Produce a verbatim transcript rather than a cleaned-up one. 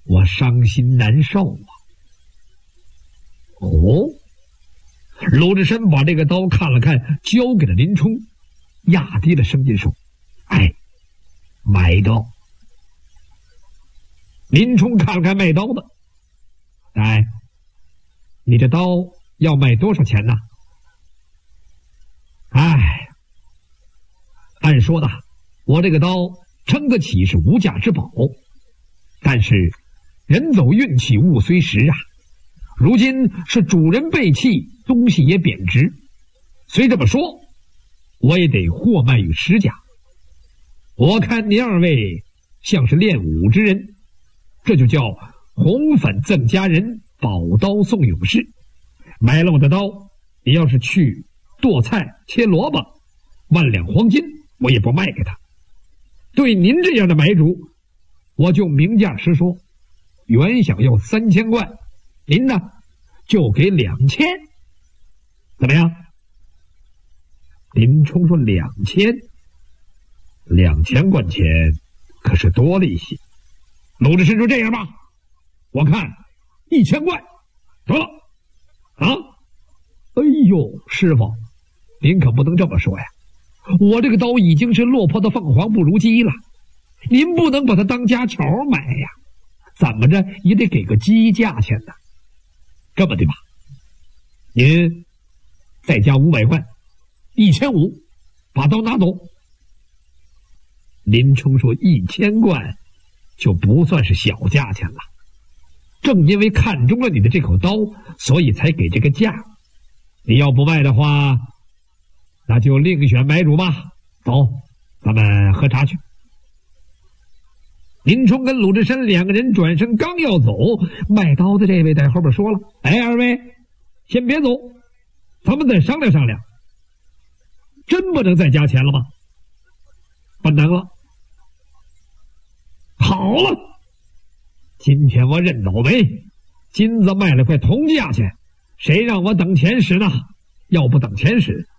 我伤心难受啊。哦，鲁智深把这个刀看了看，交给了林冲，压低了声音说：“哎，买刀。”林冲看了看卖刀的，哎，你这刀要卖多少钱呢？哎，按说的，我这个刀称得起是无价之宝，但是人走运气，物虽时啊，如今是主人被弃，东西也贬值，虽这么说，我也得货卖于实价。我看您二位像是练武之人，这就叫红粉赠佳人，宝刀送勇士。买了我的刀，你要是去剁菜切萝卜，万两黄金我也不卖给他。对您这样的买主，我就明价实说，原想要三千贯，您呢就给两千，怎么样？林冲说：“两千，两千贯钱可是多了一些。”鲁智深说：“这样吧，我看一千贯得了。”啊！哎呦，师傅，您可不能这么说呀！我这个刀已经是落魄的凤凰不如鸡了，您不能把它当家巧买呀，怎么着也得给个鸡价钱呢。这么的吧，您再加五百贯，一千五，把刀拿走。林冲说：“一千贯就不算是小价钱了，正因为看中了你的这口刀，所以才给这个价。你要不卖的话，那就另选买主吧。走，咱们喝茶去。”林冲跟鲁智深两个人转身刚要走，卖刀的这位在后边说了：“哎，二位先别走，咱们再商量商量。真不能再加钱了吗？”“不能了。”“好了，今天我认倒霉，金子卖了块铜价钱，谁让我等钱使呢？要不等钱使，